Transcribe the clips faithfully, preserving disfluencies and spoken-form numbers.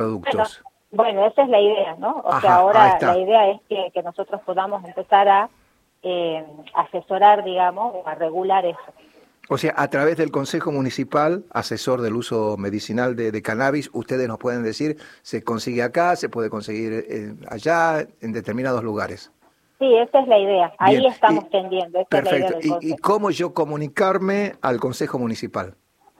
productos. Bueno, bueno, esa es la idea, ¿no? O Ajá, sea, ahora la idea es que, que nosotros podamos empezar a eh, asesorar, digamos, o a regular eso. O sea, a través del Consejo Municipal, asesor del uso medicinal de, de cannabis, ustedes nos pueden decir, se consigue acá, se puede conseguir eh, allá, en determinados lugares. Sí, esa es la idea. Ahí Bien, estamos y, tendiendo, esa perfecto. es la idea del ¿Y, ¿Y consejo. cómo yo comunicarme al Consejo Municipal?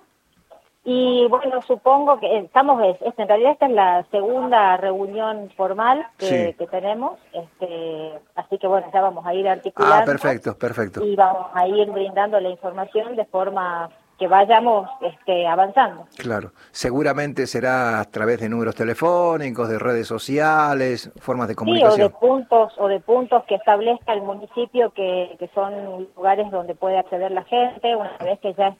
Y bueno, supongo que estamos, es, es- en realidad esta es la segunda reunión formal que, Sí. que tenemos, este, así que bueno, ya vamos a ir Ah, articulando perfecto, perfecto. y vamos a ir brindando la información de forma que vayamos este, avanzando. Claro. Seguramente será a través de números telefónicos, de redes sociales, formas de Sí, o de comunicación. puntos o de puntos que establezca el municipio que, que son lugares donde puede acceder la gente una vez que ya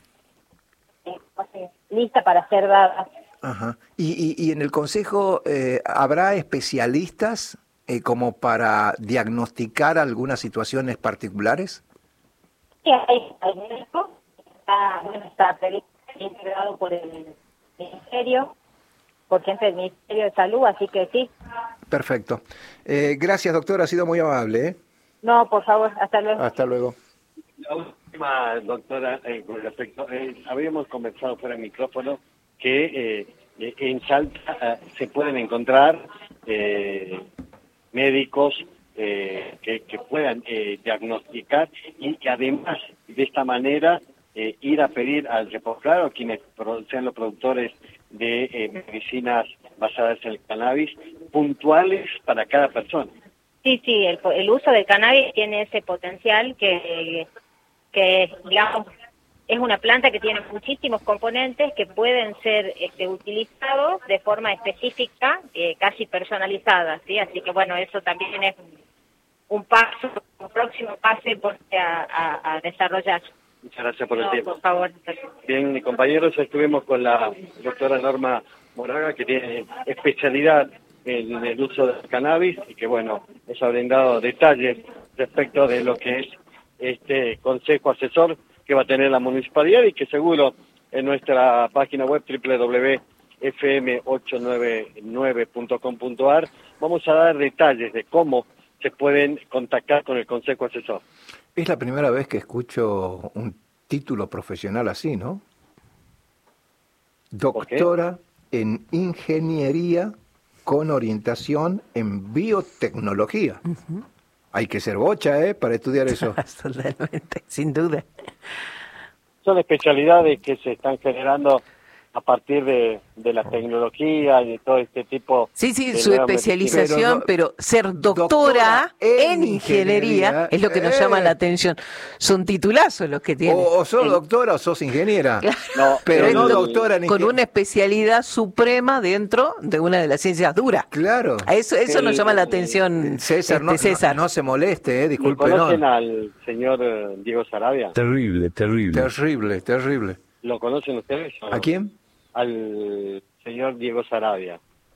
esté lista para ser dada. Ajá. Y, y, y en el Consejo eh, habrá especialistas eh, como para diagnosticar algunas situaciones particulares. Sí, hay, hay médicos, está, bueno, está previsto, integrado por el Ministerio, por gente del Ministerio de Salud, así que sí. Perfecto. Eh, gracias, doctor, ha sido muy amable. ¿eh? No, por favor, hasta luego. Hasta luego. La última, doctora, eh, con respecto, eh, habíamos conversado fuera del micrófono que eh, eh, en Salta eh, se pueden encontrar eh, médicos eh, que, que puedan eh, diagnosticar y, y además de esta manera eh, ir a pedir al repostar o quienes pro- sean los productores de eh, medicinas basadas en el cannabis puntuales para cada persona. Sí, sí, el, el uso del cannabis tiene ese potencial que, que, digamos, es una planta que tiene muchísimos componentes que pueden ser este, utilizados de forma específica, eh, casi personalizada, ¿sí? Así que, bueno, eso también es un paso, un próximo paso importante a, a, a desarrollar. Muchas gracias por el No, tiempo. por favor. Bien, mis compañeros, estuvimos con la doctora Norma Moraga, que tiene especialidad en el uso del cannabis y que, bueno, nos ha brindado detalles respecto de lo que es este consejo asesor que va a tener la municipalidad y que seguro en nuestra página web doble u doble u doble u punto f m ocho nueve nueve punto com punto a r vamos a dar detalles de cómo se pueden contactar con el consejo asesor. Es la primera vez que escucho un título profesional así, ¿no? Doctora en Ingeniería con orientación en biotecnología. Uh-huh. Hay que ser bocha, ¿eh?, para estudiar eso. Totalmente, sin duda. Son especialidades que se están generando a partir de, de la tecnología y de todo este tipo. Sí, sí, de su especialización, pero, pero ser doctora, doctora en, en ingeniería, ingeniería es lo que nos eh. llama la atención. Son titulazos los que tienen. O, o sos el... doctora o sos ingeniera. Claro. No, pero el, no doctora en con una especialidad suprema dentro de una de las ciencias duras. Claro. A eso eso el, nos llama la atención. César, este, no, César. No, no se moleste, eh, disculpe. ¿Conocen no. al señor Diego Sarabia? Terrible, terrible. Terrible, terrible. ¿Lo conocen ustedes? ¿A quién? Al señor Diego Sarabia.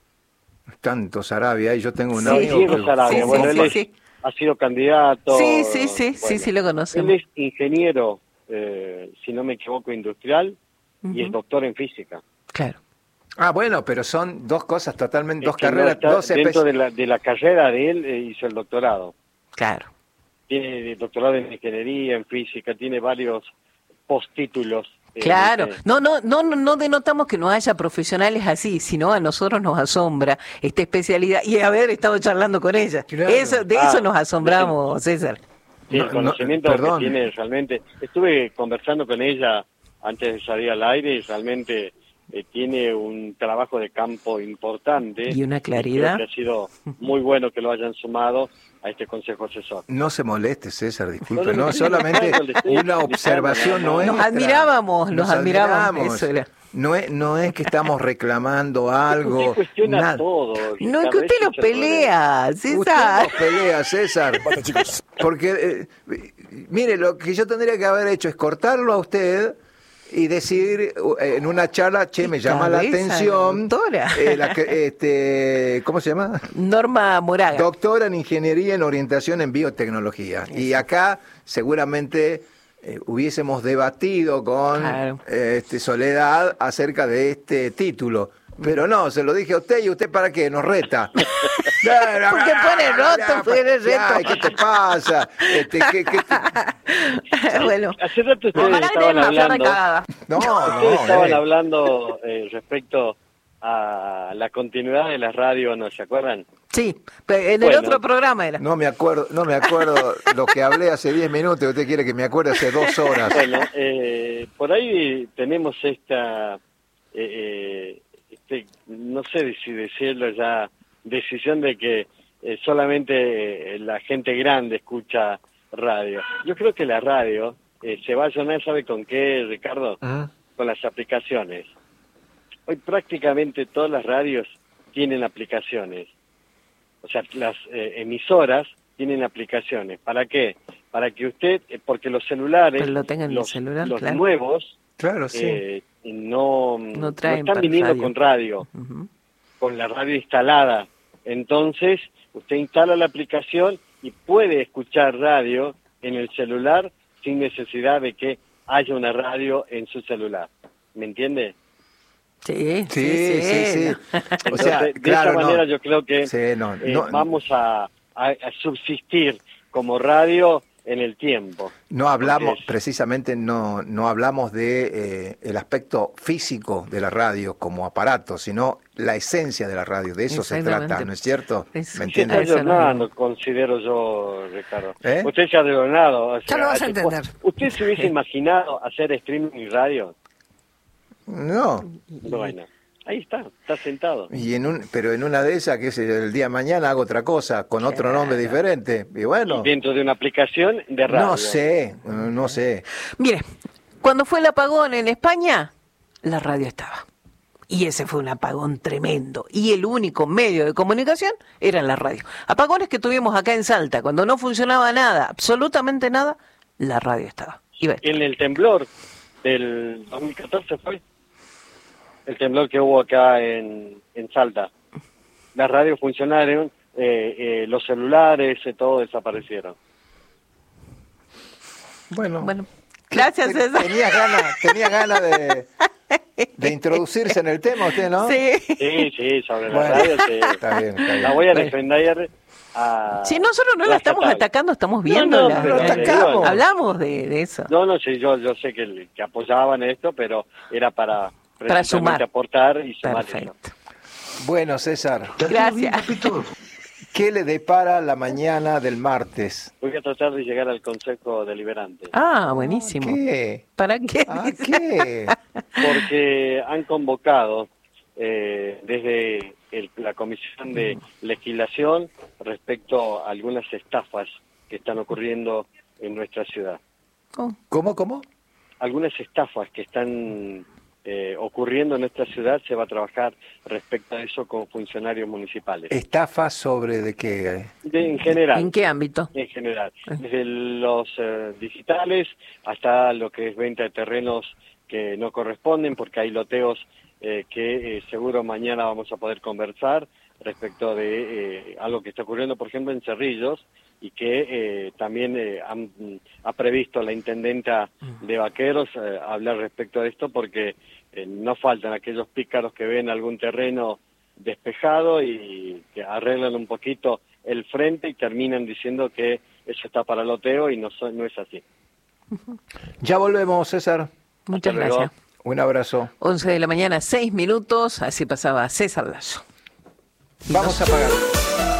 Tanto Sarabia, y yo tengo un sí, amigo. Diego Sarabia, sí, bueno, sí, él sí, es, sí. ha sido candidato. Sí, sí, sí, bueno, sí, sí, lo conocemos. Él es ingeniero, eh, si no me equivoco, industrial, uh-huh. y es doctor en física. Claro. Ah, bueno, pero son dos cosas totalmente, es dos carreras, no dos dentro de la, de la carrera de él eh, hizo el doctorado. Claro. Tiene doctorado en ingeniería, en física, tiene varios postítulos. Claro, eh, no, no, no, no denotamos que no haya profesionales así, sino a nosotros nos asombra esta especialidad y haber estado charlando con ella. Claro. Eso, de ah, eso nos asombramos, César. Sí, el conocimiento no, que tiene realmente. Estuve conversando con ella antes de salir al aire y realmente eh, tiene un trabajo de campo importante. Y una claridad. Y creo que ha sido muy bueno que lo hayan sumado a este consejo asesor. No se moleste, César, disculpe, no, solamente una observación nuestra. Nos admirábamos, nos, nos admirábamos. admirábamos. Eso era. No es, no es que estamos reclamando algo. Usted cuestiona nada. Todo. No es que usted lo pelea, César. Usted lo pelea, César. Porque, eh, mire, lo que yo tendría que haber hecho es cortarlo a usted y decir en una charla, che, me llama cabeza, la atención, doctora. Eh, la, este, ¿cómo se llama? Norma Moraga. Doctora en Ingeniería en Orientación en Biotecnología. Eso. Y acá seguramente eh, hubiésemos debatido con claro. eh, este, Soledad acerca de este título. Pero no, se lo dije a usted y usted para qué, nos reta. Porque pone roto, pone reto. Ay, ¿qué te pasa? Este, ¿qué, qué te... Bueno. Hace rato ustedes Ojalá estaban den más flor de hablando, cagada. No, ustedes no, estaban eh. hablando eh, respecto a la continuidad de las radios, ¿no se acuerdan? Sí, pero en el Bueno. otro programa era. No me acuerdo, no me acuerdo lo que hablé hace diez minutos, y usted quiere que me acuerde hace dos horas. Bueno, eh, por ahí tenemos esta, eh, eh, este, no sé si decirlo ya, decisión de que eh, solamente eh, la gente grande escucha radio. Yo creo que la radio eh, se va a llenar, ¿sabe con qué, Ricardo? ¿Mm? Con las aplicaciones. Hoy prácticamente todas las radios tienen aplicaciones. O sea, las eh, emisoras tienen aplicaciones. ¿Para qué? Para que usted, eh, porque los celulares, Pero lo tenga en el los, celular, los claro. nuevos, Claro, sí. eh, no, No traen están para viniendo radio. con radio, Ujú. con la radio instalada. Entonces, usted instala la aplicación y puede escuchar radio en el celular sin necesidad de que haya una radio en su celular. ¿Me entiende? Sí, Sí, sí, sí. O Entonces, sea, de claro, esa manera no. yo creo que Sí, no, eh, no. vamos a, a- a subsistir como radio en el tiempo. No hablamos, Porque es- precisamente no, no hablamos de eh, el aspecto físico de la radio como aparato, sino la esencia de la radio. De eso se Exactamente. trata, ¿no es cierto? Eso. ¿Me Se está entiende? Eso no adornando, considero yo, Ricardo. ¿Eh? Usted se ha adornado. o Ya sea, lo vas a hace- entender. ¿Usted se hubiese imaginado hacer streaming y radio? No. Bueno, ahí está, está sentado. Y en un, pero en una de esas, que es el día de mañana, hago otra cosa, con otro nombre diferente. Y bueno, Dentro de una aplicación de radio. no sé, no sé. Mire, cuando fue el apagón en España, la radio estaba. Y ese fue un apagón tremendo. Y el único medio de comunicación era la radio. Apagones que tuvimos acá en Salta, cuando no funcionaba nada, absolutamente nada, la radio estaba. Y ve, En el temblor del dos mil catorce fue el temblor que hubo acá en, en Salta. Las radios funcionaron, eh, eh, los celulares, eh, todo desaparecieron. Bueno, bueno, gracias Te- César. Tenía ganas, tenía ganas de, de introducirse en el tema usted, ¿no? Sí. Sí, sí, sobre la Bueno, radio sí. está bien, está bien. La voy a Bueno. defender a... Si nosotros no la estamos rajatabla. atacando, estamos viendo. no, la- pero la- le digo, hablamos de, de eso. No, no, sí, yo, yo sé que, que apoyaban esto, pero era para, Para sumar. precisamente aportar y sumar eso. Perfecto. Bueno, César, Gracias. ¿qué le depara la mañana del martes? Voy a tratar de llegar al Consejo Deliberante. Ah, buenísimo. ¿Qué? ¿Para qué? ¿Ah, qué? Porque han convocado eh, desde el- la Comisión de Legislación respecto a algunas estafas que están ocurriendo en nuestra ciudad. Oh, ¿Cómo, cómo? Algunas estafas que están eh, ocurriendo en nuestra ciudad, se va a trabajar respecto a eso con funcionarios municipales. ¿Estafa sobre de qué? De- en general. ¿En qué ámbito? En general, desde los eh, digitales hasta lo que es venta de terrenos que no corresponden, porque hay loteos eh, que eh, seguro mañana vamos a poder conversar respecto de eh, algo que está ocurriendo, por ejemplo, en Cerrillos, y que eh, también eh, han, ha previsto la intendenta de Vaqueros eh, hablar respecto a esto, porque eh, no faltan aquellos pícaros que ven algún terreno despejado y que arreglan un poquito el frente y terminan diciendo que eso está para loteo y no, so- no es así. Ya volvemos, César. Muchas Hasta luego. gracias. Un abrazo. once de la mañana, seis minutos, así pasaba César Lazo. Vamos a pagar.